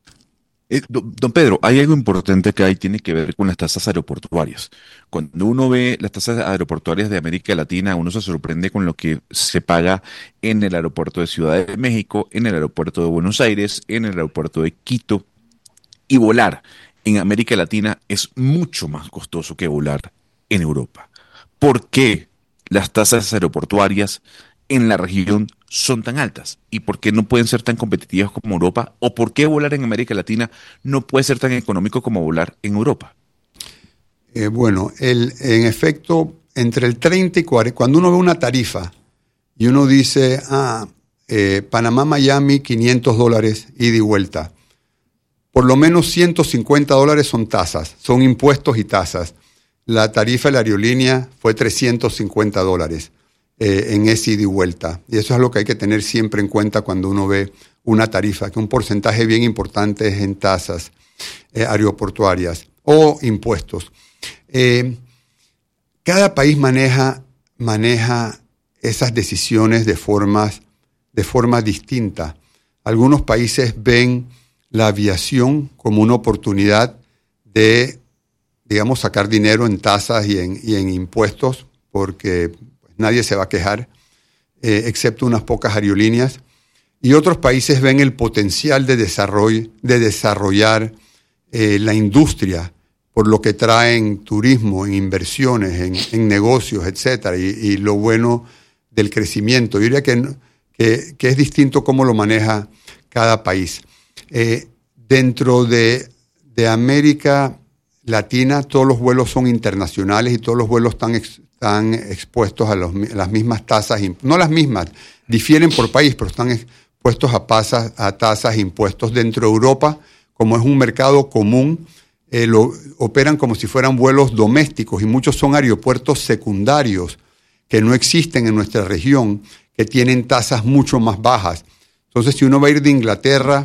Eh, don, don Pedro, hay algo importante que ahí tiene que ver con las tasas aeroportuarias. Cuando uno ve las tasas aeroportuarias de América Latina, uno se sorprende con lo que se paga en el aeropuerto de Ciudad de México, en el aeropuerto de Buenos Aires, en el aeropuerto de Quito. Y volar en América Latina es mucho más costoso que volar en Europa. ¿Por qué las tasas aeroportuarias en la región son tan altas? ¿Y por qué no pueden ser tan competitivas como Europa? ¿O por qué volar en América Latina no puede ser tan económico como volar en Europa? Eh, bueno, el, en efecto, entre el treinta y cuarenta, cuando uno ve una tarifa y uno dice, ah, eh, Panamá-Miami, quinientos dólares, ida y vuelta, por lo menos ciento cincuenta dólares son tasas, son impuestos y tasas. La tarifa de la aerolínea fue trescientos cincuenta dólares. Eh, en ese ida y vuelta. Y eso es lo que hay que tener siempre en cuenta cuando uno ve una tarifa, que un porcentaje bien importante es en tasas eh, aeroportuarias o impuestos. Eh, cada país maneja, maneja esas decisiones de formas, de forma distinta. Algunos países ven la aviación como una oportunidad de, digamos, sacar dinero en tasas y en, y en impuestos, porque nadie se va a quejar, eh, excepto unas pocas aerolíneas. Y otros países ven el potencial de desarrollo, de desarrollar eh, la industria, por lo que trae en turismo, en inversiones, en, en negocios, etcétera, y, y lo bueno del crecimiento. Yo diría que, que, que es distinto cómo lo maneja cada país. Eh, dentro de, de América Latina, todos los vuelos son internacionales y todos los vuelos están ex, están expuestos a, los, a las mismas tasas, no las mismas, difieren por país, pero están expuestos a, pasas, a tasas e impuestos. Dentro de Europa, como es un mercado común, eh, lo operan como si fueran vuelos domésticos y muchos son aeropuertos secundarios que no existen en nuestra región, que tienen tasas mucho más bajas. Entonces, si uno va a ir de Inglaterra,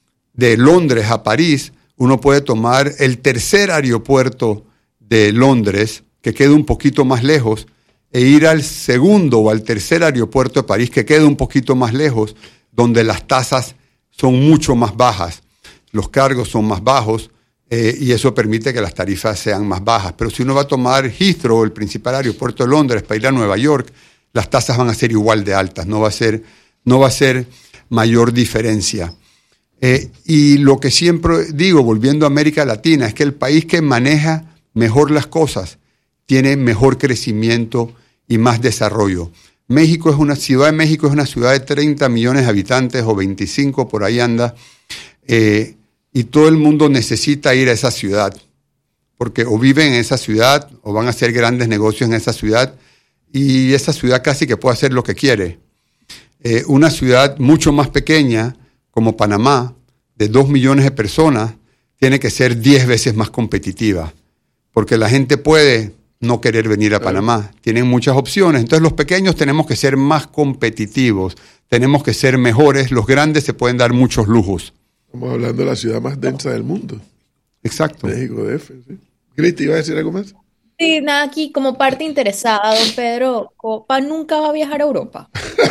de Londres a París, uno puede tomar el tercer aeropuerto de Londres, que queda un poquito más lejos, e ir al segundo o al tercer aeropuerto de París, que queda un poquito más lejos, donde las tasas son mucho más bajas, los cargos son más bajos, eh, y eso permite que las tarifas sean más bajas. Pero si uno va a tomar Heathrow, el principal aeropuerto de Londres, para ir a Nueva York, las tasas van a ser igual de altas, no va a ser, no va a ser mayor diferencia. Eh, y lo que siempre digo, volviendo a América Latina, es que el país que maneja mejor las cosas tiene mejor crecimiento y más desarrollo. México es una Ciudad de México es una ciudad de treinta millones de habitantes o veinticinco, por ahí anda, eh, y todo el mundo necesita ir a esa ciudad, porque o viven en esa ciudad o van a hacer grandes negocios en esa ciudad, y esa ciudad casi que puede hacer lo que quiere. Eh, una ciudad mucho más pequeña, como Panamá, de dos millones de personas, tiene que ser diez veces más competitiva, porque la gente puede no querer venir a Panamá, tienen muchas opciones. Entonces los pequeños tenemos que ser más competitivos, tenemos que ser mejores, los grandes se pueden dar muchos lujos. Estamos hablando de la ciudad más densa del mundo. Exacto. México D F, ¿sí? Cristi, ¿iba a decir algo más? Sí, nada, aquí como parte interesada, don Pedro, Copa nunca va a viajar a Europa.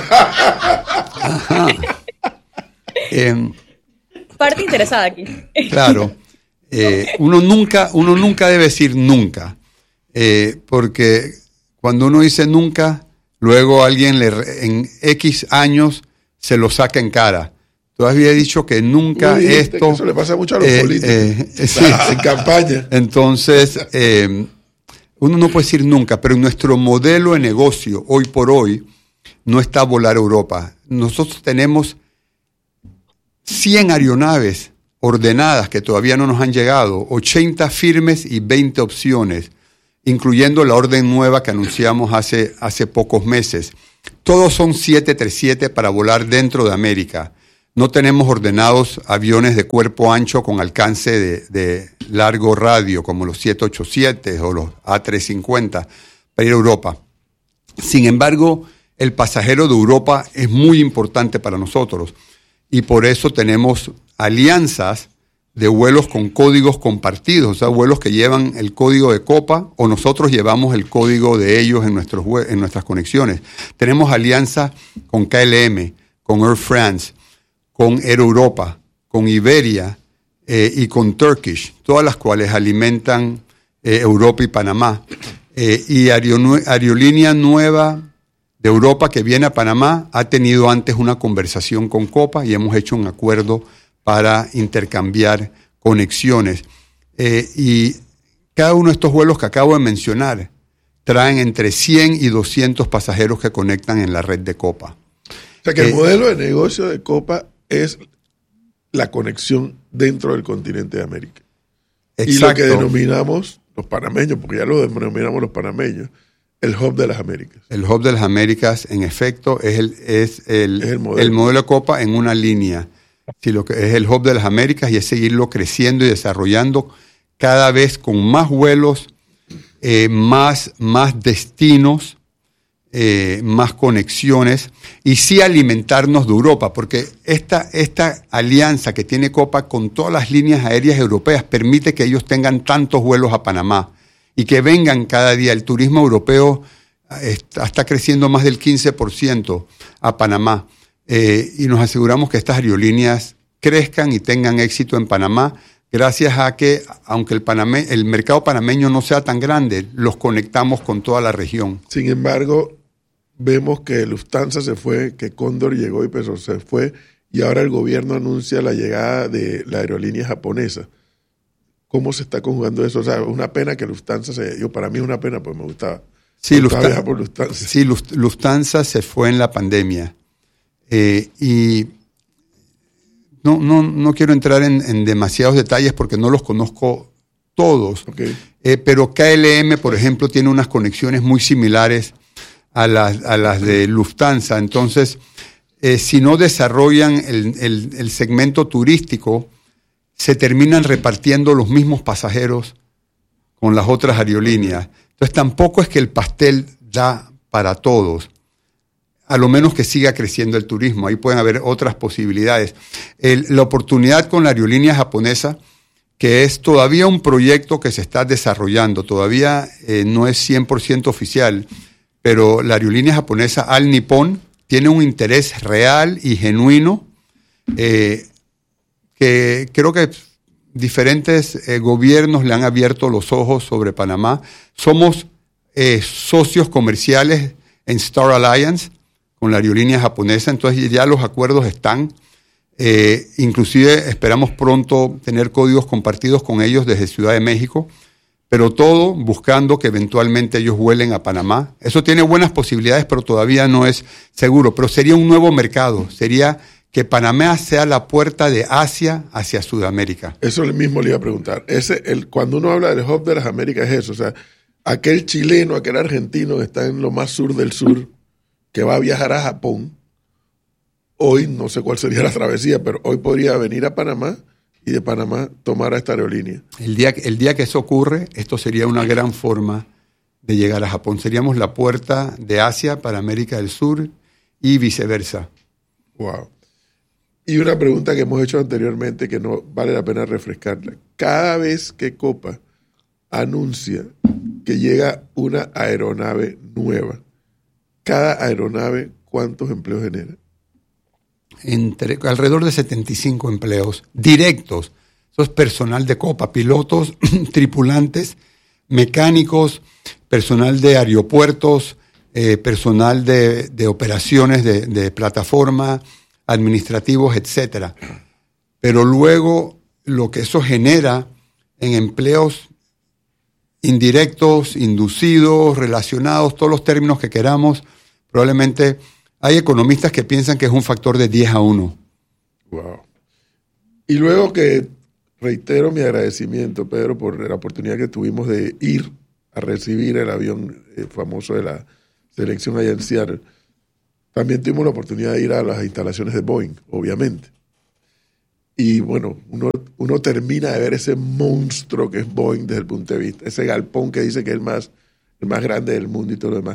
Ajá. eh, Parte interesada aquí. Claro. Eh, uno, nunca, uno nunca debe decir nunca, eh, porque cuando uno dice nunca, luego alguien le, en X años se lo saca en cara. Tú habías dicho que nunca Uy, esto... Que eso le pasa mucho a los eh, políticos. Eh, sí. En campaña. Entonces, eh, uno no puede decir nunca, pero en nuestro modelo de negocio, hoy por hoy, no está volar a Europa. Nosotros tenemos cien aeronaves ordenadas que todavía no nos han llegado, ochenta firmes y veinte opciones, incluyendo la orden nueva que anunciamos hace, hace pocos meses. Todos son siete treinta y siete para volar dentro de América. No tenemos ordenados aviones de cuerpo ancho con alcance de, de largo radio, como los siete ochenta y siete o los A trescientos cincuenta, para ir a Europa. Sin embargo, el pasajero de Europa es muy importante para nosotros y por eso tenemos alianzas de vuelos con códigos compartidos, o sea, vuelos que llevan el código de Copa o nosotros llevamos el código de ellos en, nuestros, en nuestras conexiones. Tenemos alianzas con K L M, con Air France, con Air Europa, con Iberia eh, y con Turkish, todas las cuales alimentan eh, Europa y Panamá. Eh, y Aerolínea Aerolínea Nueva de Europa que viene a Panamá ha tenido antes una conversación con Copa y hemos hecho un acuerdo para intercambiar conexiones. Eh, y cada uno de estos vuelos que acabo de mencionar traen entre cien y doscientos pasajeros que conectan en la red de Copa. O sea que Eh, el modelo de negocio de Copa es la conexión dentro del continente de América. Exacto. Y lo que denominamos los panameños, porque ya lo denominamos los panameños, el hub de las Américas. El hub de las Américas, en efecto, es el, es el, Es el modelo. el modelo de Copa en una línea. Sí, lo que es el hub de las Américas y es seguirlo creciendo y desarrollando cada vez con más vuelos, eh, más, más destinos, eh, más conexiones y sí alimentarnos de Europa, porque esta, esta alianza que tiene Copa con todas las líneas aéreas europeas permite que ellos tengan tantos vuelos a Panamá y que vengan cada día. El turismo europeo está, está creciendo más del quince por ciento a Panamá. Eh, y nos aseguramos que estas aerolíneas crezcan y tengan éxito en Panamá, gracias a que, aunque el, paname, el mercado panameño no sea tan grande, los conectamos con toda la región. Sin embargo, vemos que Lufthansa se fue, que Cóndor llegó y Peso se fue, y ahora el gobierno anuncia la llegada de la aerolínea japonesa. ¿Cómo se está conjugando eso? O sea, es una pena que Lufthansa se... Yo, para mí es una pena, pues me gustaba. Sí, me gustaba Lufthansa, viajar por Lufthansa. sí, Lufthansa se fue en la pandemia. Eh, y no, no, no quiero entrar en, en demasiados detalles porque no los conozco todos. Okay. Eh, pero K L M, por ejemplo, tiene unas conexiones muy similares a las, a las de Lufthansa. Entonces, eh, si no desarrollan el, el, el segmento turístico, se terminan repartiendo los mismos pasajeros con las otras aerolíneas. Entonces, tampoco es que el pastel da para todos. A lo menos que siga creciendo el turismo. Ahí pueden haber otras posibilidades. El, la oportunidad con la aerolínea japonesa, que es todavía un proyecto que se está desarrollando, todavía eh, no es cien por ciento oficial, pero la aerolínea japonesa All Nippon tiene un interés real y genuino eh, que creo que diferentes eh, gobiernos le han abierto los ojos sobre Panamá. Somos eh, socios comerciales en Star Alliance con la aerolínea japonesa, entonces ya los acuerdos están. Eh, inclusive esperamos pronto tener códigos compartidos con ellos desde Ciudad de México, pero todo buscando que eventualmente ellos vuelen a Panamá. Eso tiene buenas posibilidades, pero todavía no es seguro. Pero sería un nuevo mercado, sería que Panamá sea la puerta de Asia hacia Sudamérica. Eso mismo le iba a preguntar. Ese, el, cuando uno habla del hub de las Américas es eso, o sea, aquel chileno, aquel argentino que está en lo más sur del sur, que va a viajar a Japón, hoy no sé cuál sería la travesía, pero hoy podría venir a Panamá y de Panamá tomar a esta aerolínea. El día, el día que eso ocurre, esto sería una gran forma de llegar a Japón. Seríamos la puerta de Asia para América del Sur y viceversa. Wow. Y una pregunta que hemos hecho anteriormente que no vale la pena refrescarla. Cada vez que Copa anuncia que llega una aeronave nueva, cada aeronave, ¿cuántos empleos genera? Entre, alrededor de setenta y cinco empleos directos. Eso es personal de Copa, pilotos, tripulantes, mecánicos, personal de aeropuertos, eh, personal de, de operaciones de, de plataforma, administrativos, etcétera. Pero luego lo que eso genera en empleos indirectos, inducidos, relacionados, todos los términos que queramos, probablemente hay economistas que piensan que es un factor de diez a uno. Wow. Y luego que reitero mi agradecimiento, Pedro, por la oportunidad que tuvimos de ir a recibir el avión eh, famoso de la selección allá en Seattle. También tuvimos la oportunidad de ir a las instalaciones de Boeing, obviamente. Y bueno, uno, uno termina de ver ese monstruo que es Boeing desde el punto de vista, ese galpón que dice que es el más, el más grande del mundo y todo lo demás.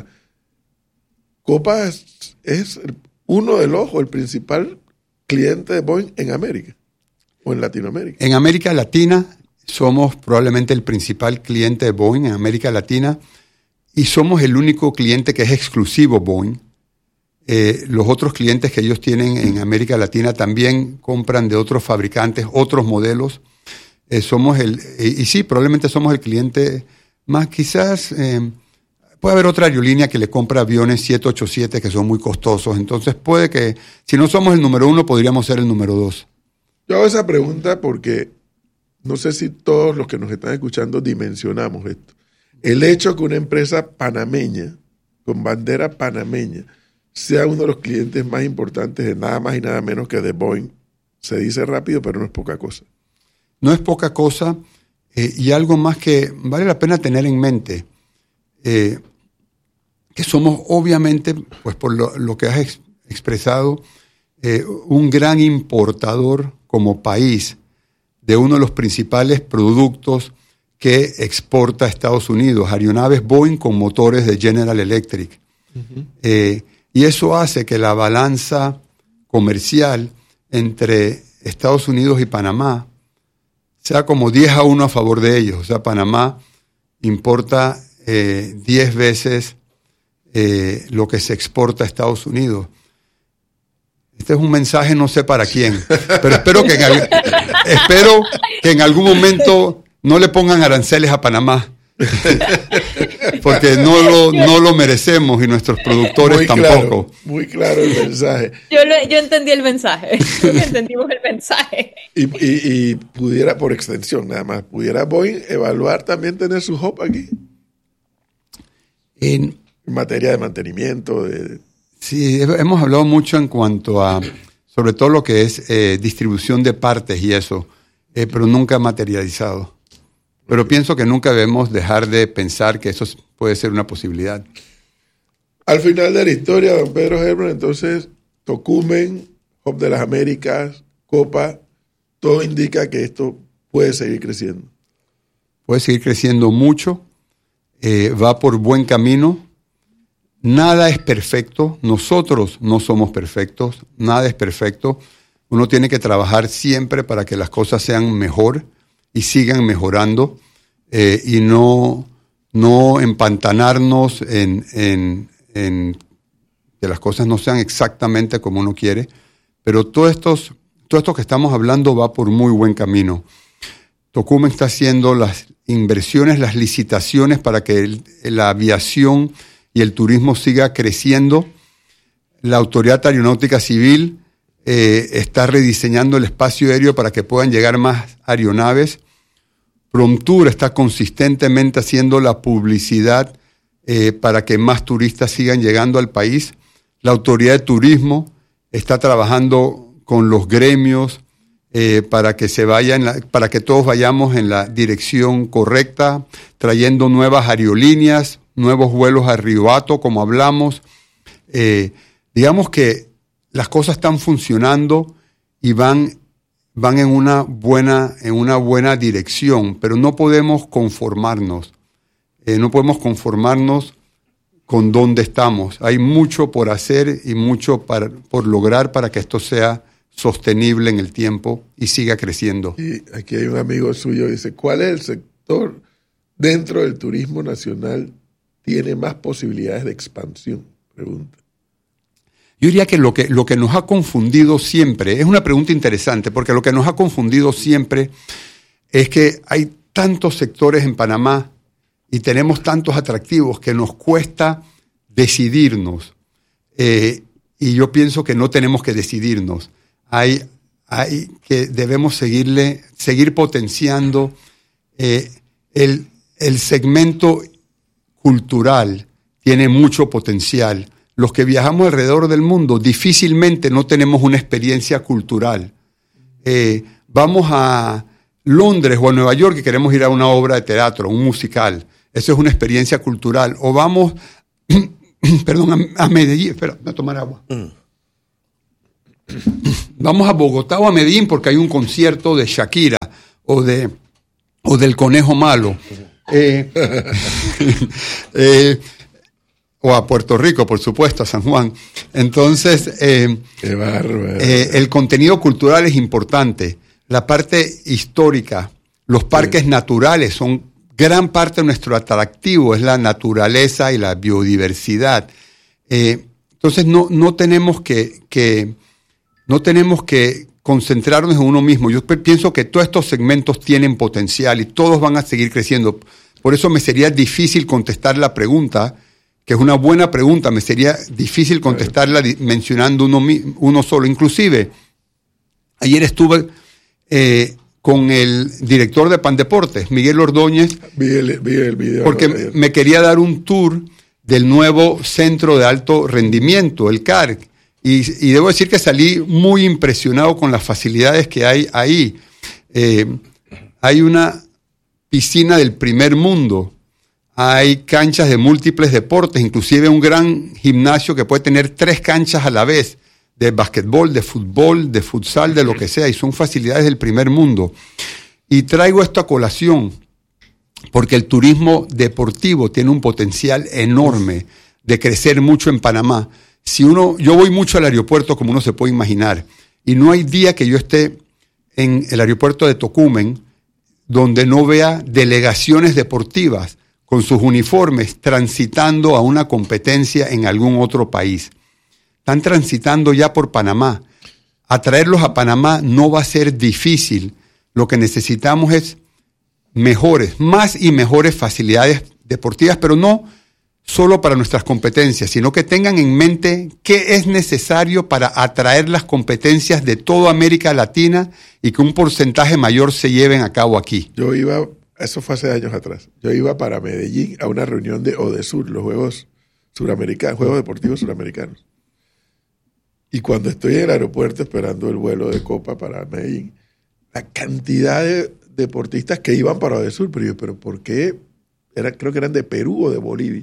Copa es, es uno de los, o el principal cliente de Boeing en América o en Latinoamérica. En América Latina somos probablemente el principal cliente de Boeing en América Latina y somos el único cliente que es exclusivo Boeing. Eh, los otros clientes que ellos tienen en América Latina también compran de otros fabricantes, otros modelos. Eh, somos el, eh, y sí, probablemente somos el cliente más, quizás eh, puede haber otra aerolínea que le compra aviones siete ochenta y siete que son muy costosos. Entonces puede que, si no somos el número uno, podríamos ser el número dos. Yo hago esa pregunta porque no sé si todos los que nos están escuchando dimensionamos esto. El hecho que una empresa panameña, con bandera panameña, sea uno de los clientes más importantes de nada más y nada menos que de Boeing, se dice rápido, pero no es poca cosa. No es poca cosa, eh, y algo más que vale la pena tener en mente, eh, que somos obviamente, pues por lo, lo que has ex- expresado, eh, un gran importador como país de uno de los principales productos que exporta a Estados Unidos, aeronaves Boeing con motores de General Electric. Uh-huh. Eh, y eso hace que la balanza comercial entre Estados Unidos y Panamá sea como diez a uno a favor de ellos. O sea, Panamá importa eh, diez veces eh, lo que se exporta a Estados Unidos. Este es un mensaje no sé para quién, pero espero que en, espero que en algún momento no le pongan aranceles a Panamá. Porque no lo, no lo merecemos y nuestros productores muy tampoco. Claro, muy claro el mensaje. Yo, lo, yo entendí el mensaje. Entendimos el mensaje. Y, y, y pudiera, por extensión nada más, pudiera Boeing evaluar también tener su hub aquí. En, en materia de mantenimiento. De... Sí, hemos hablado mucho en cuanto a, sobre todo lo que es eh, distribución de partes y eso, eh, pero nunca materializado. Pero pienso que nunca debemos dejar de pensar que eso puede ser una posibilidad. Al final de la historia, don Pedro Herman, entonces, Tocumen, Hub de las Américas, Copa, todo indica que esto puede seguir creciendo. Puede seguir creciendo mucho, eh, va por buen camino. Nada es perfecto, nosotros no somos perfectos, nada es perfecto. Uno tiene que trabajar siempre para que las cosas sean mejor y sigan mejorando, eh, y no, no empantanarnos en, en, en que las cosas no sean exactamente como uno quiere, pero todo, estos, todo esto que estamos hablando va por muy buen camino. Tocumen está haciendo las inversiones, las licitaciones para que el, la aviación y el turismo siga creciendo. La Autoridad Aeronáutica Civil Eh, está rediseñando el espacio aéreo para que puedan llegar más aeronaves. Promtur está consistentemente haciendo la publicidad eh, para que más turistas sigan llegando al país. La Autoridad de Turismo está trabajando con los gremios eh, para que se vayan, para que todos vayamos en la dirección correcta, trayendo nuevas aerolíneas, nuevos vuelos a Río Hato, como hablamos. Eh, digamos que las cosas están funcionando y van, van en una buena, en una buena dirección, pero no podemos conformarnos. Eh, no podemos conformarnos con dónde estamos. Hay mucho por hacer y mucho para, por lograr para que esto sea sostenible en el tiempo y siga creciendo. Y aquí hay un amigo suyo que dice, ¿cuál es el sector dentro del turismo nacional tiene más posibilidades de expansión? Pregunta. Yo diría que lo que, lo que nos ha confundido siempre, es una pregunta interesante, porque lo que nos ha confundido siempre es que hay tantos sectores en Panamá y tenemos tantos atractivos que nos cuesta decidirnos. Eh, y yo pienso que no tenemos que decidirnos. Hay, hay que debemos seguirle, seguir potenciando eh, el, el segmento cultural, tiene mucho potencial. Los que viajamos alrededor del mundo difícilmente no tenemos una experiencia cultural. Eh, vamos a Londres o a Nueva York y queremos ir a una obra de teatro, un musical. Eso es una experiencia cultural. O vamos, perdón, a, a Medellín. Espera, voy a tomar agua. Mm. Vamos a Bogotá o a Medellín porque hay un concierto de Shakira o de o del Conejo Malo. Eh, eh, o a Puerto Rico, por supuesto, a San Juan. Entonces, eh, Qué bárbaro. Eh, el contenido cultural es importante. La parte histórica, los parques sí. naturales son gran parte de nuestro atractivo, es la naturaleza y la biodiversidad. Eh, entonces, no, no tenemos que, que, no tenemos que concentrarnos en uno mismo. Yo pienso que todos estos segmentos tienen potencial y todos van a seguir creciendo. Por eso me sería difícil contestar la pregunta, que es una buena pregunta, me sería difícil contestarla mencionando uno, uno solo. Inclusive, ayer estuve eh, con el director de Pandeportes, Miguel Ordóñez, vi el, vi el video, porque no, me quería dar un tour del nuevo centro de alto rendimiento, el C A R C, y, y debo decir que salí muy impresionado con las facilidades que hay ahí. Eh, hay una piscina del primer mundo, hay canchas de múltiples deportes, inclusive un gran gimnasio que puede tener tres canchas a la vez, de básquetbol, de fútbol, de futsal, de lo que sea, y son facilidades del primer mundo. Y traigo esto a colación porque el turismo deportivo tiene un potencial enorme de crecer mucho en Panamá. Si uno, yo voy mucho al aeropuerto, como uno se puede imaginar, y no hay día que yo esté en el aeropuerto de Tocumen donde no vea delegaciones deportivas con sus uniformes transitando a una competencia en algún otro país. Están transitando ya por Panamá. Atraerlos a Panamá no va a ser difícil. Lo que necesitamos es mejores, más y mejores facilidades deportivas, pero no solo para nuestras competencias, sino que tengan en mente qué es necesario para atraer las competencias de toda América Latina y que un porcentaje mayor se lleven a cabo aquí. Yo iba, eso fue hace años atrás, yo iba para Medellín a una reunión de ODESUR, los Juegos Suramericanos, Juegos Deportivos Suramericanos. Y cuando estoy en el aeropuerto esperando el vuelo de Copa para Medellín, la cantidad de deportistas que iban para ODESUR, pero yo, ¿pero por qué? Era, creo que eran de Perú o de Bolivia.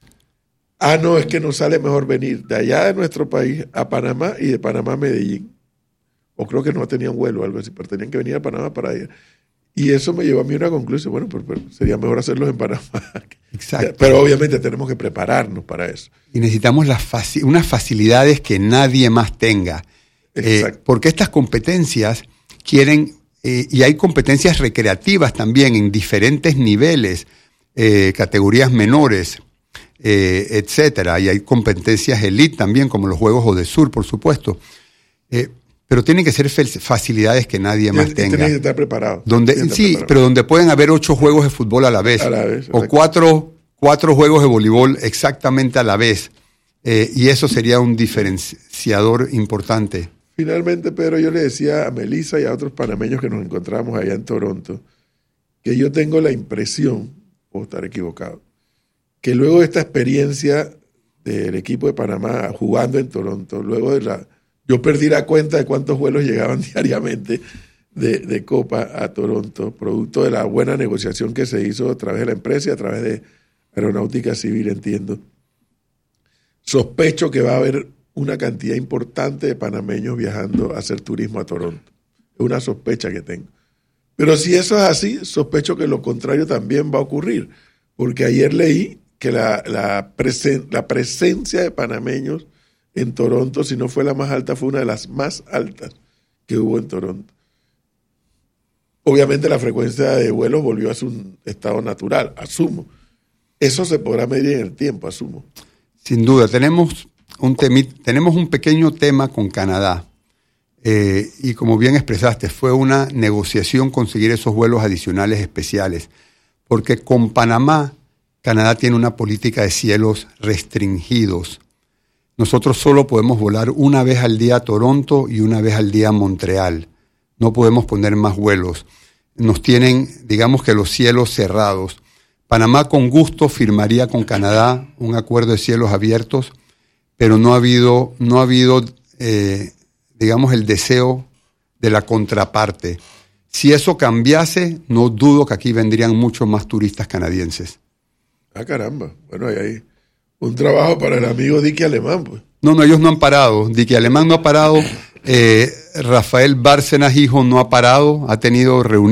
Ah, no, es que nos sale mejor venir de allá de nuestro país a Panamá y de Panamá a Medellín. O creo que no tenían vuelo o algo así, pero tenían que venir a Panamá para allá. Y eso me llevó a mí a una conclusión, bueno, pero, pero sería mejor hacerlos en Panamá. Exacto. Pero obviamente tenemos que prepararnos para eso. Y necesitamos las faci- unas facilidades que nadie más tenga. Eh, porque estas competencias quieren, eh, y hay competencias recreativas también en diferentes niveles, eh, categorías menores, eh, etcétera. Y hay competencias elite también, como los Juegos ODESUR, por supuesto. Eh, Pero tienen que ser facilidades que nadie más y, tenga. Tienen que estar preparados. Donde, estar sí, preparados. Pero donde pueden haber ocho juegos de fútbol a la vez. A la vez o cuatro, cuatro juegos de voleibol exactamente a la vez. Eh, y eso sería un diferenciador importante. Finalmente, Pedro, yo le decía a Melissa y a otros panameños que nos encontramos allá en Toronto, que yo tengo la impresión, puedo estar equivocado, que luego de esta experiencia del equipo de Panamá jugando en Toronto, luego de la... Yo perdí la cuenta de cuántos vuelos llegaban diariamente de, de Copa a Toronto, producto de la buena negociación que se hizo a través de la empresa y a través de Aeronáutica Civil, entiendo. Sospecho que va a haber una cantidad importante de panameños viajando a hacer turismo a Toronto. Es una sospecha que tengo. Pero si eso es así, sospecho que lo contrario también va a ocurrir, porque ayer leí que la, la, presen, la presencia de panameños en Toronto, si no fue la más alta, fue una de las más altas que hubo en Toronto. Obviamente la frecuencia de vuelos volvió a su estado natural, asumo. Eso se podrá medir en el tiempo, asumo. Sin duda, tenemos un, temi, tenemos un pequeño tema con Canadá. Eh, y como bien expresaste, fue una negociación conseguir esos vuelos adicionales especiales. Porque con Panamá, Canadá tiene una política de cielos restringidos. Nosotros solo podemos volar una vez al día a Toronto y una vez al día a Montreal. No podemos poner más vuelos. Nos tienen, digamos que los cielos cerrados. Panamá con gusto firmaría con Canadá un acuerdo de cielos abiertos, pero no ha habido, no ha habido eh, digamos, el deseo de la contraparte. Si eso cambiase, no dudo que aquí vendrían muchos más turistas canadienses. Ah, caramba. Bueno, hay ahí un trabajo para el amigo Dique Alemán, pues. No, no, ellos no han parado. Dique Alemán no ha parado. Eh, Rafael Bárcenas, hijo, no ha parado. Ha tenido reuniones.